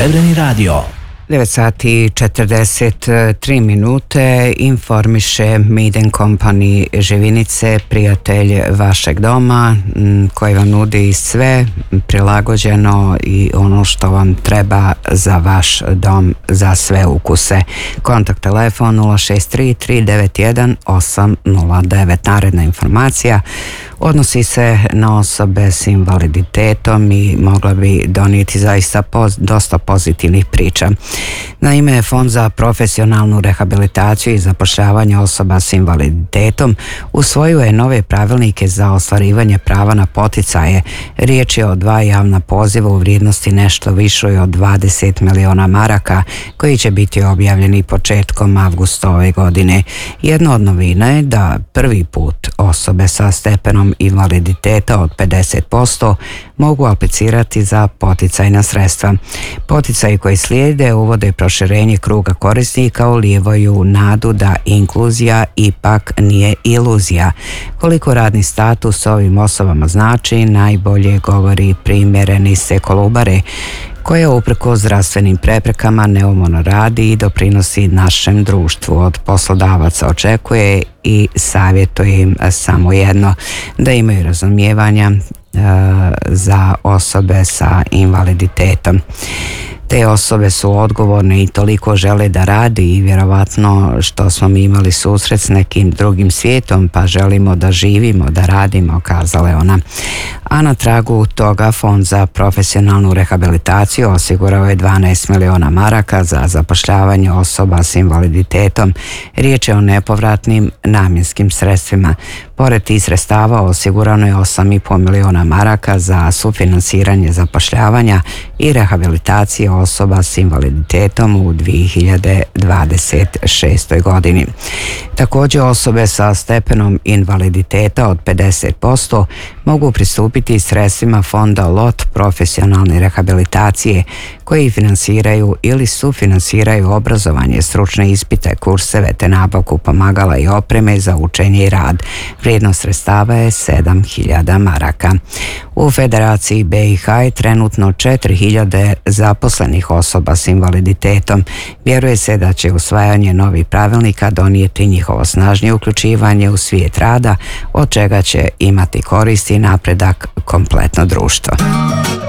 Srebreni radio. 9 sati i 43 minute informiše Miden Company Živinice, prijatelj vašeg doma, koji vam nudi sve prilagođeno i ono što vam treba za vaš dom, za sve ukuse. Kontakt telefon 063 391 809. Naredna informacija odnosi se na osobe s invaliditetom i mogla bi donijeti zaista dosta pozitivnih priča. Naime, Fond za profesionalnu rehabilitaciju i zapošljavanje osoba s invaliditetom usvojio je nove pravilnike za ostvarivanje prava na poticaje. Riječ je o 2 javna poziva u vrijednosti nešto višoj od 20 miliona maraka koji će biti objavljeni početkom avgusta ove godine. Jedna od novina je da prvi put osobe sa stepenom invaliditeta od 50% mogu aplicirati za poticajna sredstva. Poticaji koji slijede uvode proširenje kruga korisnika, ulijevaju nadu da inkluzija ipak nije iluzija. Koliko radni status ovim osobama znači, najbolje govori primjer Enise Kolubare, koja uprkos zdravstvenim preprekama neumorno radi i doprinosi našem društvu. Od poslodavaca očekuje i savjetuje im samo jedno: da imaju razumijevanja za osobe sa invaliditetom. Te osobe su odgovorne i toliko žele da radi i vjerovatno što smo mi imali susret s nekim drugim svijetom, pa želimo da živimo, da radimo, kazala je ona. A na tragu toga Fond za profesionalnu rehabilitaciju osigurao je 12 miliona maraka za zapošljavanje osoba s invaliditetom. Riječ je o nepovratnim namjenskim sredstvima. Pored tih sredstava osigurano je 8,5 miliona maraka za sufinansiranje zapošljavanja i rehabilitacije osoba s invaliditetom u 2026. godini. Također osobe sa stepenom invaliditeta od 50% mogu pristupiti sredstvima Fonda LOT profesionalne rehabilitacije koji finansiraju ili sufinansiraju obrazovanje, stručne ispite, kurseve te nabavku pomagala i opreme za učenje i rad. Vrijednost sredstava je 7.000 maraka. U Federaciji BiH je trenutno 4.000 zaposlenih osoba s invaliditetom. Vjeruje se da će usvajanje novih pravilnika donijeti njihovo snažnije uključivanje u svijet rada, od čega će imati koristi i napredak kompletno društvo.